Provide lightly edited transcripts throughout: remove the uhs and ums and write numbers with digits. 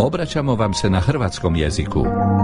Obraćamo vam se na hrvatskom jeziku.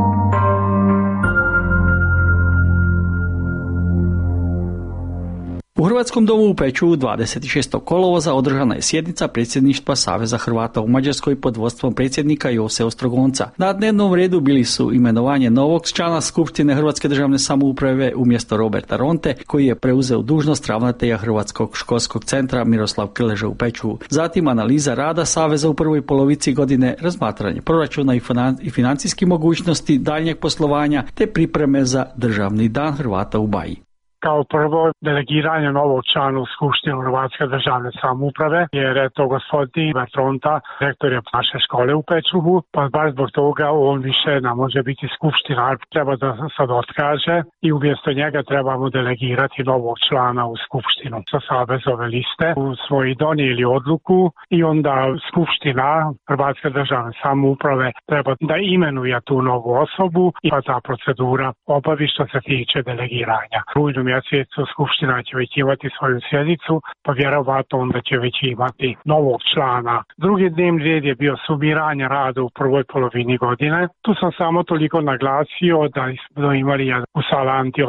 U Hrvatskom domu u Peču 26. kolovoza održana je sjednica predsjedništva Saveza Hrvata u Mađarskoj pod vodstvom predsjednika Jose Ostrogonca. Na dnevnom redu bili su imenovanje novog člana Skupštine Hrvatske državne samouprave umjesto Roberta Ronte, koji je preuzeo dužnost ravnatelja Hrvatskog školskog centra Miroslav Krleža u Peču. Zatim analiza rada Saveza u prvoj polovici godine, razmatranje proračuna i financijskih mogućnosti daljnjeg poslovanja te pripreme za Državni dan Hrvata u Baji. Kao prvo, delegiranje novog člana u Skupštinu Hrvatske državne samouprave, jer je to gospodin Ronta, rektor je naše škole u Pečuhu, pa baš zbog toga on više ne može biti skupština, treba da sad otkaže i umjesto njega trebamo delegirati novog člana u Skupštinu sa Savezove liste. Smo i donijeli odluku i onda Skupština Hrvatske državne samouprave treba da imenuje tu novu osobu i pa ta procedura obavi što se tiče delegiranja. Mjesecu Skupština će već imati svoju sjednicu, pa vjerovatno onda će već imati novog člana. Drugi dnevni red je bio sumiranje rada u prvoj polovini godine. Tu sam samo toliko naglasio da smo imali u Salanti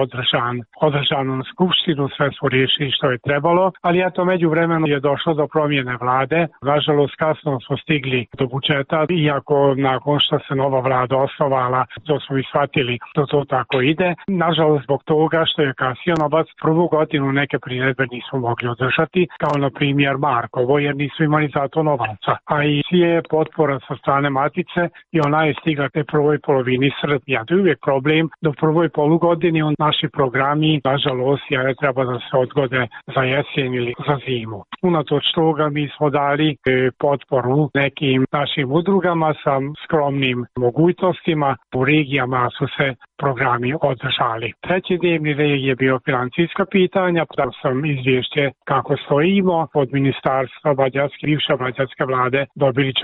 održanu skupštinu, sve smo riješili što je trebalo, ali eto međuvremeno je došlo do promjene vlade. Nažalost, kasno smo stigli do budžeta, iako nakon što se nova vlada osnovala, to smo i shvatili da to tako ide. Nažalost, zbog toga što je kasio novac, prvu godinu neke primjedbe nismo mogli održati, kao na primjer Markovo, jer nisu imali za to novaca. A i je potpora sa strane Matice i ona je stigla te prvoj polovini srpnja. To je uvijek problem da u prvoj polugodini naši programi, nažalost, treba da se odgode za jesen ili za zimu. Unatoč toga mi smo dali potporu nekim našim udrugama sa skromnim mogućnostima. U regijama su se programi održali. Treći dnevni red je bio financijska pitanja, da sam izvješće kako stojimo od ministarstva bivše mađarske vlade dobili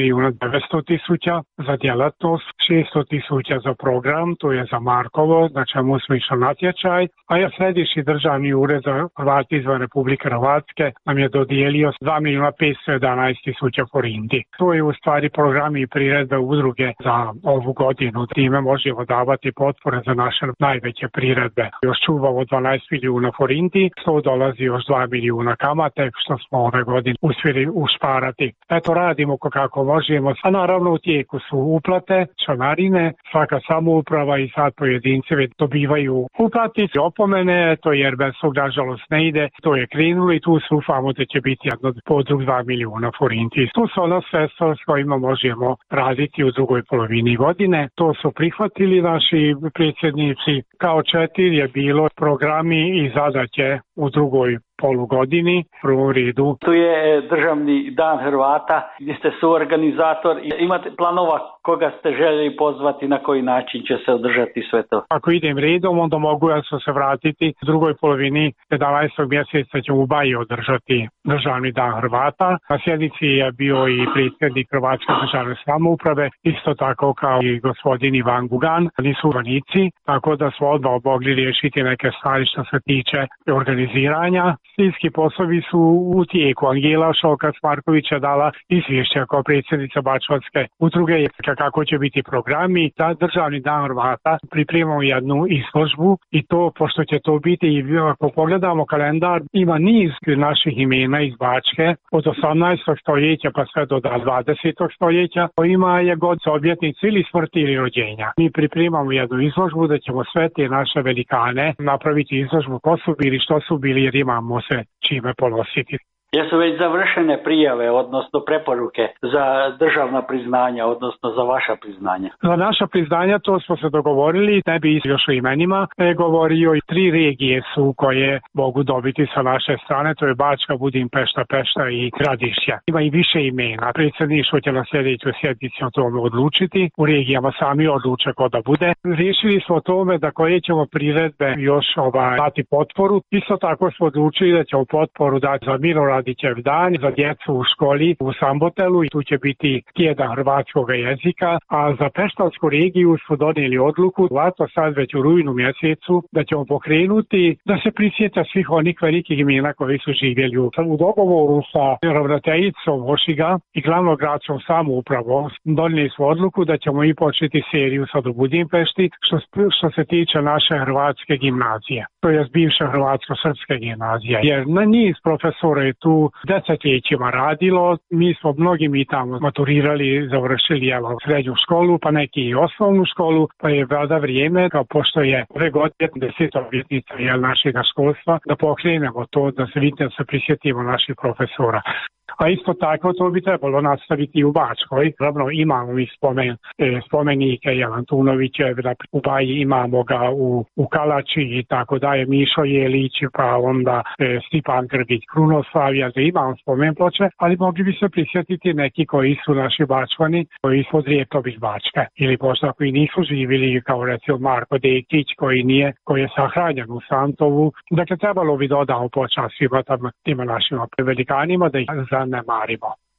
4.900.000 za djelatnost, 600.000 za program, to je za Markovo, na čemu smo išli natječaj, a Središnji državni ured za Hrvate izvan Republike Hrvatske nam je dodijelio 2.511.000 forinti. To je u stvari programi i priredbe udruge za ovu godinu. Time možemo davati potpore za naše najveće priredbe. Još čuvamo 12 milijuna forinti, to dolazi još 2 milijuna kamate, što smo ove godine uspjeli ušparati. Eto, radimo kako možemo, a naravno u tijeku su uplate, članarine, svaka samouprava i sad pojedinci dobivaju uplatnice, opomene, to jer bez tog nažalost ne ide, to je krenulo i tu se ufamo da će biti jedno podrug 2 milijuna forinti. Tu su ono sredstva s kojima možemo raditi u drugoj polovini godine. To su prihvatili naši predsjednici. Kao 4 je bilo programi i zadaće u drugoj polugodini, prvom redu. Tu je Državni dan Hrvata, gdje ste suorganizator. Imate planova koga ste željeli pozvati, na koji način će se održati sve to? Ako idem redom, onda mogu ja se vratiti. U drugoj polovini 11. mjeseca ćemo u Baji održati Državni dan Hrvata. Na sjednici je bio i predsjednik Hrvatske državne samouprave, isto tako kao i gospodin Ivan Gugan, nisu vanici, tako da smo odmah mogli riješiti neke stvari što se tiče organiziranja. Stilski poslovi su u tijeku. Angela Šolkac-Marković je dala izvješće kao predsjednica Bačvanske udruge kako će biti programi. Za Državni dan Hrvata pripremamo jednu izložbu i to, pošto će to biti, i ako pogledamo kalendar, ima niz naših imena iz Bačke od 18. stoljeća pa sve do 20. stoljeća. Ima je god za obljetnicu ili smrti ili rođenja. Mi pripremamo jednu izložbu da ćemo sve te naše velikane napraviti izložbu ko su bili, što su bili, jer imamo se čime ponositi. Jesu već završene prijave, odnosno preporuke za državna priznanja, odnosno za vaša priznanja? Za naša priznanja to smo se dogovorili, ne bi još o imenima govorio, i 3 regije su koje mogu dobiti sa naše strane, to je Bačka, Budimpešta, Pešta i Gradišća. Ima i više imena. Predsjedništvo će na sljedećoj sjednici o tome odlučiti, u regijama sami odluče ko da bude. Riješili smo o tome da koje ćemo priredbe još dati potporu. Isto tako smo odlučili da ćemo potporu dati za Milorada Radićev dan za djecu u školi u Sambotelu i tu će biti tjedan hrvatskog jezika, a za Peštansku regiju su donijeli odluku, vato sad već u rujnu mjesecu, da ćemo pokrenuti da se prisjeta svih onih velikih imena koji su živjeli u dogovoru sa ravnateljicom Ošiga i glavnogradskom samoupravom. Donijeli smo odluku da ćemo i početi seriju sad u Budimpešti što se tiče naše hrvatske gimnazije, to je bivša hrvatsko-srpska gimnazija, jer na niz profesora je tu desetljećima radilo, mi smo mnogi mi tamo maturirali, završili srednju školu, pa neki i osnovnu školu, pa je valjda vrijeme, kao pošto je ove godine 10. objetnica našega školstva, da pokrenemo to, da se prisjetimo naših profesora. A isto tako to bi trebalo nastaviti i u Bačkoj. Ravno imamo mi spomenike Antunovića, u Baji imamo ga u Kalači i tako daje, Mišo Jelić, pa onda Stipan Grgić, Krunoslavija, da imamo spomen ploče, ali mogli bi se prisjetiti neki koji su naši Bačvani, koji su odrijetom iz Bačke. Ili možda koji nisu živjeli, kao recimo Marko Dekić, koji je sahranjen u Santovu. Dakle, trebalo bi da odamo počast svima tima našima velikanima, da ih zanemarimo.